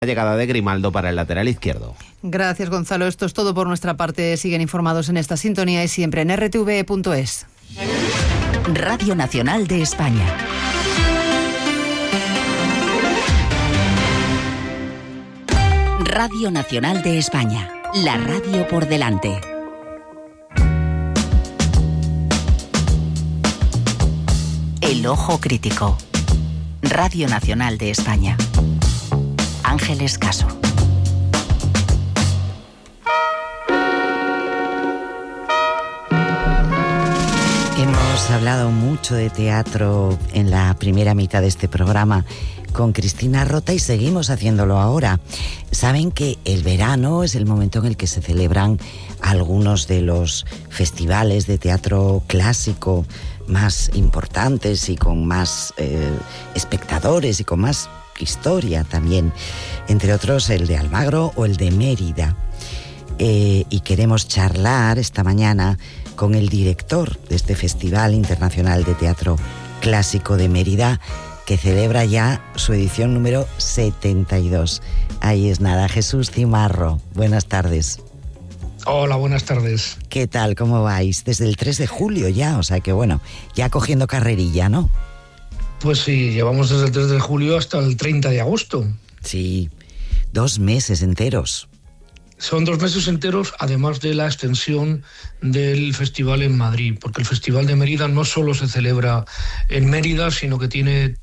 Llegada de Grimaldo para el lateral izquierdo. Gracias, Gonzalo. Esto es todo por nuestra parte. Siguen informados en esta sintonía y siempre en rtve.es. Radio Nacional de España. Radio Nacional de España. La radio por delante. El ojo crítico. Radio Nacional de España. Ángeles Caso. Hemos hablado mucho de teatro en la primera mitad de este programa con Cristina Rota y seguimos haciéndolo ahora. Saben que el verano es el momento en el que se celebran algunos de los festivales de teatro clásico más importantes y con más espectadores y con más historia también, entre otros el de Almagro o el de Mérida. Y queremos charlar esta mañana con el director de este Festival Internacional de Teatro Clásico de Mérida, que celebra ya su edición número 72. Ahí es nada, Jesús Cimarro, buenas tardes. Hola, buenas tardes. ¿Qué tal? ¿Cómo vais? Desde el 3 de julio ya, o sea que bueno, ya cogiendo carrerilla, ¿no? Pues sí, llevamos desde el 3 de julio hasta el 30 de agosto. Sí, 2 meses enteros. Son 2 meses enteros, además de la extensión del festival en Madrid, porque el Festival de Mérida no solo se celebra en Mérida, sino que tiene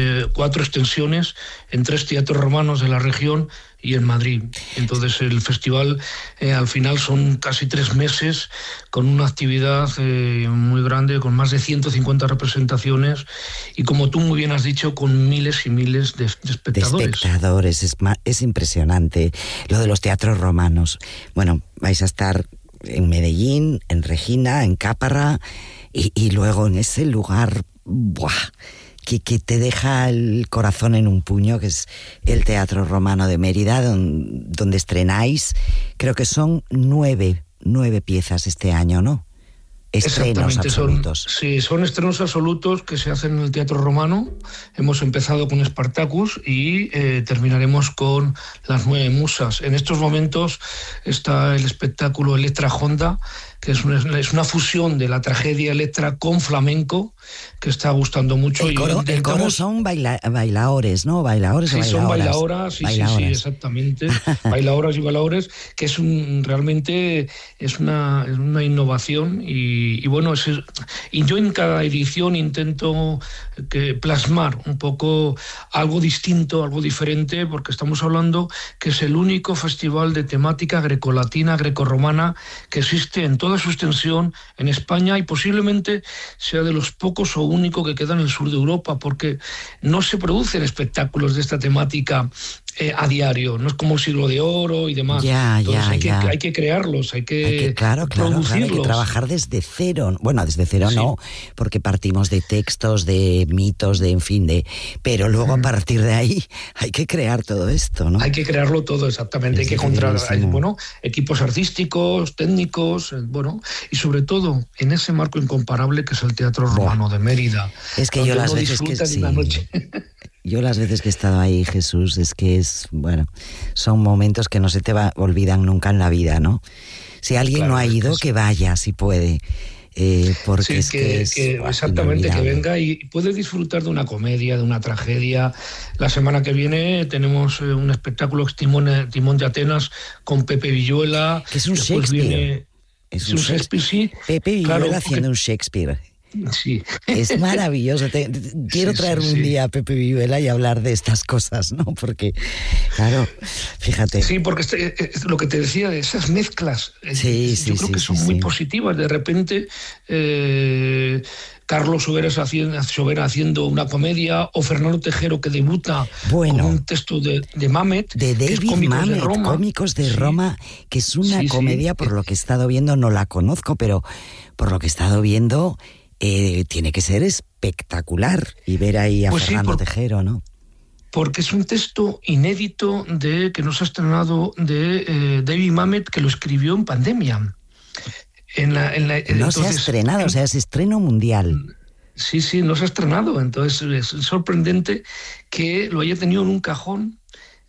4 extensiones en 3 teatros romanos de la región y en Madrid. Entonces el festival al final son casi 3 meses con una actividad muy grande, con más de 150 representaciones y, como tú muy bien has dicho, con miles y miles de espectadores. De espectadores, es impresionante lo de los teatros romanos. Bueno, vais a estar en Medellín, en Regina, en Caparra y luego en ese lugar que te deja el corazón en un puño, que es el Teatro Romano de Mérida, donde estrenáis, creo que son 9 piezas este año, ¿no? Estrenos absolutos. Son estrenos absolutos que se hacen en el Teatro Romano. Hemos empezado con Spartacus y terminaremos con Las 9 Musas. En estos momentos está el espectáculo Electra Honda, que es una fusión de la tragedia Electra con flamenco, que está gustando mucho. El coro son bailaores, ¿no? ¿Bailaores o bailaoras? Son bailaoras, sí, exactamente. Bailaoras y bailaores, que es realmente es una innovación y bueno, y yo en cada edición intento plasmar un poco algo distinto, algo diferente, porque estamos hablando que es el único festival de temática grecolatina, grecorromana que existe en toda su extensión en España y posiblemente sea de los pocos o único que queda en el sur de Europa, porque no se producen espectáculos de esta temática a diario, no es como el Siglo de Oro y demás. Hay que crearlos, hay que producirlos. Hay que trabajar desde cero. Bueno, desde cero sí. No, porque partimos de textos, de mitos, pero luego a partir de ahí hay que crear todo esto, ¿no? Hay que crearlo todo, exactamente. Hay que encontrar equipos artísticos, técnicos, y sobre todo en ese marco incomparable que es el Teatro Romano de Mérida. Es que yo las veces Yo las veces que he estado ahí, Jesús, es que son momentos que no se te olvidan nunca en la vida, ¿no? Si alguien no ha ido, que vaya, si puede, porque exactamente, que venga y puede disfrutar de una comedia, de una tragedia. La semana que viene tenemos un espectáculo Timón de Atenas con Pepe Villuela. Que es un Shakespeare. Es un Shakespeare, sí. Pepe Villuela haciendo un Shakespeare. Sí. Es maravilloso. Quiero traer un día a Pepe Villuela y hablar de estas cosas, ¿no? Porque, claro, fíjate. Sí, porque lo que te decía de esas mezclas, yo creo que son muy positivas. De repente, Carlos Sobera haciendo una comedia, o Fernando Tejero, que debuta con un texto de Mamet. De David Mamet, Cómicos de Roma, que es una comedia, por lo que he estado viendo, no la conozco, pero por lo que he estado viendo... tiene que ser espectacular y ver ahí a Fernando Tejero, ¿no? Porque es un texto inédito que nos ha estrenado de David Mamet, que lo escribió en pandemia. No se ha estrenado, es estreno mundial. Sí, no se ha estrenado. Entonces es sorprendente que lo haya tenido en un cajón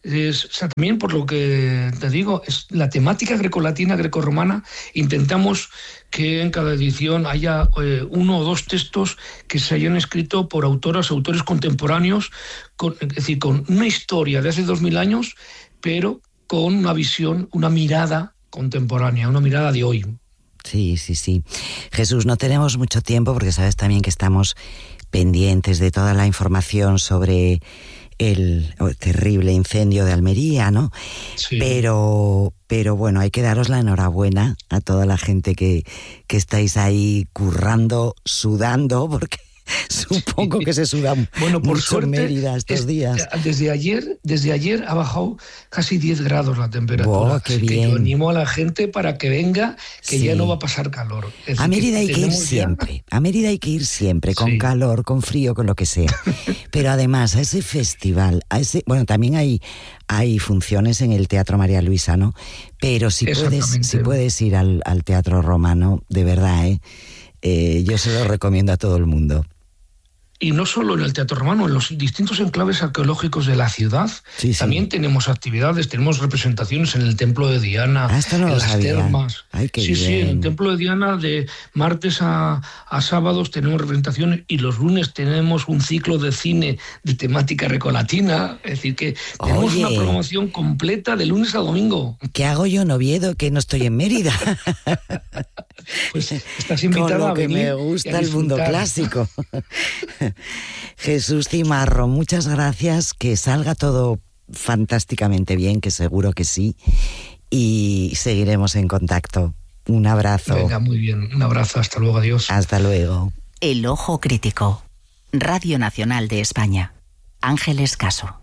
también por lo que te digo, es la temática grecolatina, grecorromana. Intentamos que en cada edición haya 1 o 2 textos que se hayan escrito por autores contemporáneos, es decir, con una historia de hace 2000 años, pero con una visión, una mirada contemporánea, una mirada de hoy. Sí. Jesús, no tenemos mucho tiempo porque sabes también que estamos pendientes de toda la información sobre el terrible incendio de Almería, ¿no? Sí. Pero bueno, hay que daros la enhorabuena a toda la gente que estáis ahí currando, sudando, porque supongo que se suda por mucho suerte, en Mérida estos días. Desde ayer ha bajado casi 10 grados la temperatura. Qué Así bien. que yo animo a la gente para que venga, que ya no va a pasar calor. A Mérida hay que ir siempre. A Mérida hay que ir siempre, con calor, con frío, con lo que sea. Pero además, a ese festival, también hay funciones en el Teatro María Luisa, ¿no? Pero si puedes ir al Teatro Romano, de verdad, yo se lo recomiendo a todo el mundo. Y no solo en el Teatro Romano, en los distintos enclaves arqueológicos de la ciudad también tenemos actividades, tenemos representaciones en el Templo de Diana, en las termas. Ay, qué bien. En el Templo de Diana de martes a sábados tenemos representaciones y los lunes tenemos un ciclo de cine de temática grecolatina, es decir que tenemos una programación completa de lunes a domingo. ¿Qué hago yo en Oviedo que no estoy en Mérida? Pues estás invitada con lo a venir. Que me gusta el mundo clásico. Jesús Cimarro, muchas gracias, que salga todo fantásticamente bien, que seguro que sí, y seguiremos en contacto. Un abrazo. Venga, muy bien, un abrazo, hasta luego, adiós. Hasta luego. El Ojo Crítico, Radio Nacional de España. Ángeles Caso.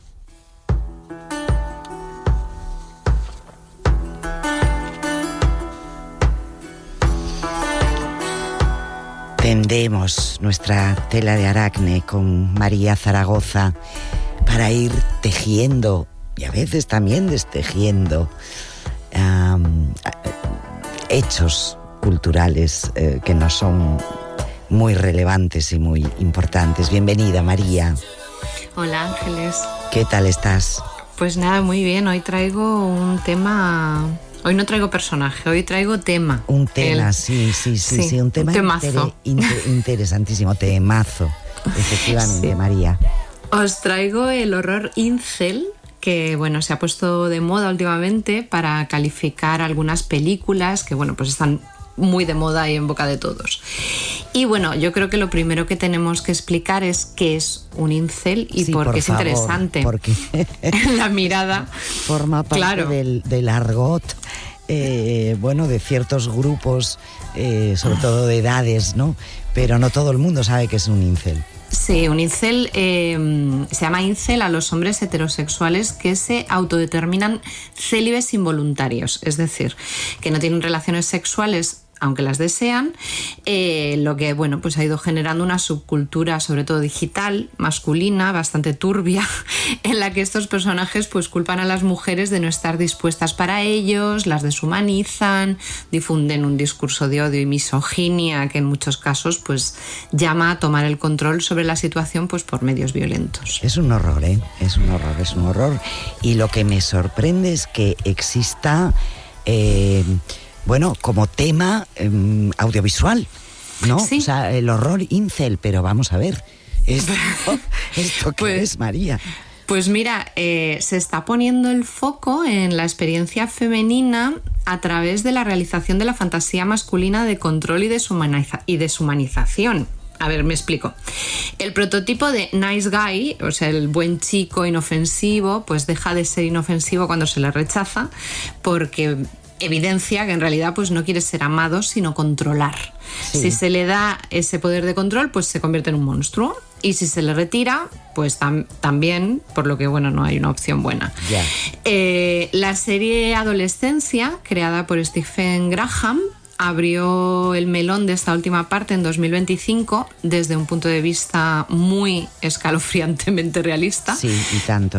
Tendemos nuestra tela de aracne con María Zaragoza para ir tejiendo y a veces también destejiendo hechos culturales que nos son muy relevantes y muy importantes. Bienvenida, María. Hola, Ángeles. ¿Qué tal estás? Pues nada, muy bien. Hoy traigo un tema... Hoy no traigo personaje, hoy traigo tema. Un tema, sí, un tema temazo. Interesantísimo, temazo, efectivamente, sí. María. Os traigo el horror incel, que bueno, se ha puesto de moda últimamente para calificar algunas películas que bueno, pues están muy de moda y en boca de todos. Y bueno, yo creo que lo primero que tenemos que explicar es qué es un incel y por qué es interesante. Porque la mirada forma parte del argot, de ciertos grupos, sobre todo de edades, ¿no? Pero no todo el mundo sabe que es un incel. Sí, un incel se llama incel a los hombres heterosexuales que se autodeterminan célibes involuntarios, es decir, que no tienen relaciones sexuales aunque las desean, lo que bueno, pues ha ido generando una subcultura, sobre todo digital, masculina, bastante turbia, en la que estos personajes pues culpan a las mujeres de no estar dispuestas para ellos, las deshumanizan, difunden un discurso de odio y misoginia que en muchos casos pues llama a tomar el control sobre la situación pues por medios violentos. Es un horror, es un horror. Y lo que me sorprende es que exista como tema audiovisual, ¿no? Sí. O sea, el horror incel, pero vamos a ver, ¿esto qué es, María? Pues mira, se está poniendo el foco en la experiencia femenina a través de la realización de la fantasía masculina de control y deshumanización. A ver, me explico. El prototipo de nice guy, o sea, el buen chico inofensivo, pues deja de ser inofensivo cuando se le rechaza, porque evidencia que en realidad pues no quiere ser amado, sino controlar. Sí. Si se le da ese poder de control, pues se convierte en un monstruo. Y si se le retira, pues también, por lo que bueno, no hay una opción buena. Yeah. La serie Adolescencia, creada por Stephen Graham, abrió el melón de esta última parte en 2025 desde un punto de vista muy escalofriantemente realista. Sí, y tanto.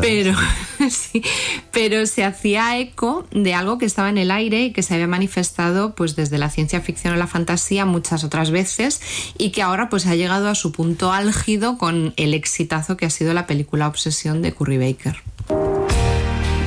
Pero se hacía eco de algo que estaba en el aire y que se había manifestado pues desde la ciencia ficción a la fantasía muchas otras veces y que ahora pues ha llegado a su punto álgido con el exitazo que ha sido la película Obsesión de Curry Baker.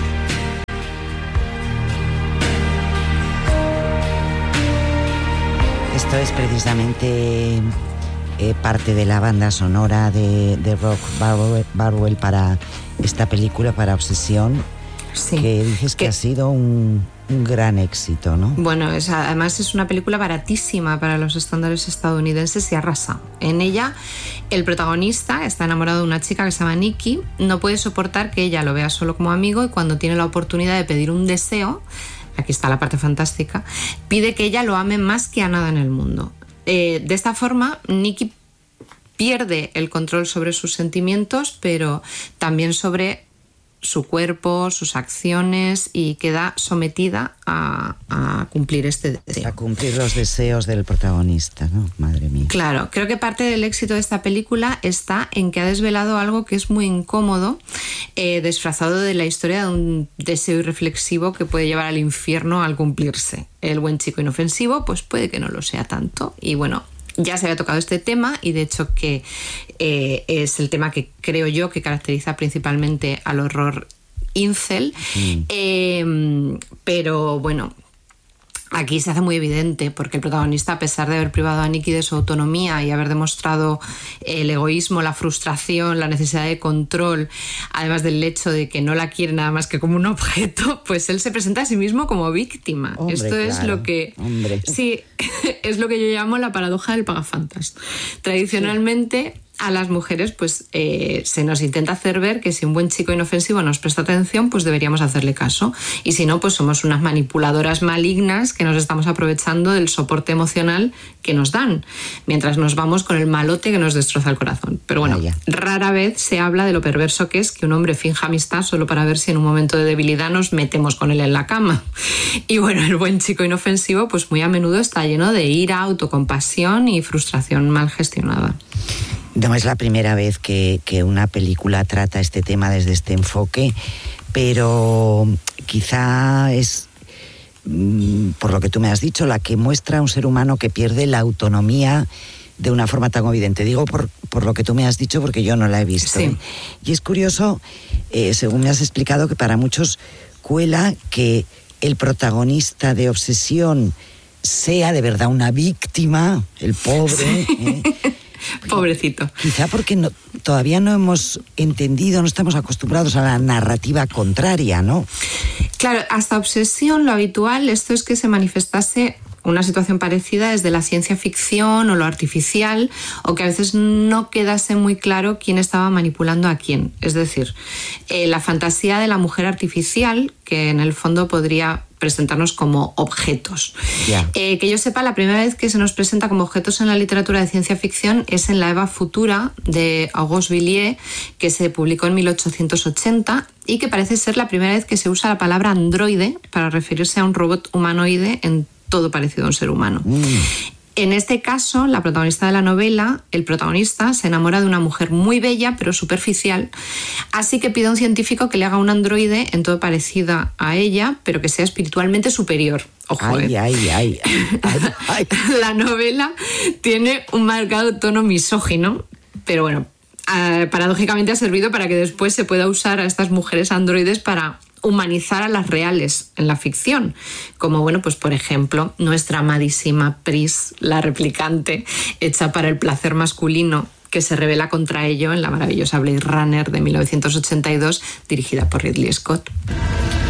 Esto es precisamente parte de la banda sonora de Rock Barwell para esta película, para Obsesión, sí, que dices que ha sido un gran éxito, ¿no? Bueno, además es una película baratísima para los estándares estadounidenses y arrasa. En ella, el protagonista está enamorado de una chica que se llama Nikki, no puede soportar que ella lo vea solo como amigo y cuando tiene la oportunidad de pedir un deseo, aquí está la parte fantástica, pide que ella lo ame más que a nada en el mundo. De esta forma, Nikki pierde el control sobre sus sentimientos, pero también sobre su cuerpo, sus acciones, y queda sometida a cumplir este deseo. A cumplir los deseos del protagonista, ¿no? Madre mía. Claro, creo que parte del éxito de esta película está en que ha desvelado algo que es muy incómodo, disfrazado de la historia de un deseo irreflexivo que puede llevar al infierno al cumplirse. El buen chico inofensivo, pues puede que no lo sea tanto. Y bueno, ya se había tocado este tema y de hecho que es el tema que creo yo que caracteriza principalmente al horror incel. Pero bueno, aquí se hace muy evidente porque el protagonista, a pesar de haber privado a Nikki de su autonomía y haber demostrado el egoísmo, la frustración, la necesidad de control, además del hecho de que no la quiere nada más que como un objeto, pues él se presenta a sí mismo como víctima. Hombre, esto es lo que... Hombre. Sí, es lo que yo llamo la paradoja del pagafantas. Tradicionalmente... Sí. A las mujeres pues se nos intenta hacer ver que si un buen chico inofensivo nos presta atención, pues deberíamos hacerle caso, y si no, pues somos unas manipuladoras malignas que nos estamos aprovechando del soporte emocional que nos dan, mientras nos vamos con el malote que nos destroza el corazón. Pero bueno, rara vez se habla de lo perverso que es que un hombre finja amistad solo para ver si en un momento de debilidad nos metemos con él en la cama. Y bueno, el buen chico inofensivo pues muy a menudo está lleno de ira, autocompasión y frustración mal gestionada. No es la primera vez que una película trata este tema desde este enfoque, pero quizá es, por lo que tú me has dicho, la que muestra a un ser humano que pierde la autonomía de una forma tan evidente. Digo por lo que tú me has dicho, porque yo no la he visto. Sí. Y es curioso, según me has explicado, que para muchos cuela que el protagonista de Obsesión sea de verdad una víctima, el pobre... Pobrecito. Quizá porque todavía no hemos entendido, no estamos acostumbrados a la narrativa contraria, ¿no? Claro, hasta Obsesión lo habitual esto es que se manifestase una situación parecida desde la ciencia ficción o lo artificial, o que a veces no quedase muy claro quién estaba manipulando a quién. Es decir, la fantasía de la mujer artificial, que en el fondo podría presentarnos como objetos. Yeah. Que yo sepa, la primera vez que se nos presenta como objetos en la literatura de ciencia ficción es en La Eva Futura, de Auguste Villiers, que se publicó en 1880 y que parece ser la primera vez que se usa la palabra androide para referirse a un robot humanoide en todo parecido a un ser humano. En este caso, la protagonista de la novela, el protagonista, se enamora de una mujer muy bella pero superficial, así que pide a un científico que le haga un androide en todo parecida a ella, pero que sea espiritualmente superior. Ojo, ay. La novela tiene un marcado tono misógino, pero bueno, paradójicamente ha servido para que después se pueda usar a estas mujeres androides para humanizar a las reales en la ficción, como bueno, pues por ejemplo nuestra amadísima Pris, la replicante hecha para el placer masculino, que se rebela contra ello en la maravillosa Blade Runner de 1982 dirigida por Ridley Scott.